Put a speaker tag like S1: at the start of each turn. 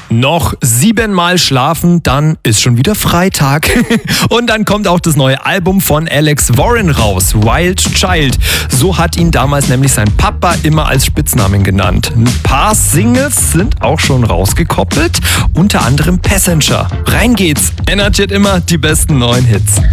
S1: Noch 7-mal schlafen, dann ist schon wieder Freitag. Und dann kommt auch das neue Album von Alex Warren raus, Wild Child. So hat ihn damals nämlich sein Papa immer als Spitznamen genannt. Ein paar Singles sind auch schon rausgekoppelt, unter anderem Passenger. Rein geht's. Energy hat immer die besten neuen Hits.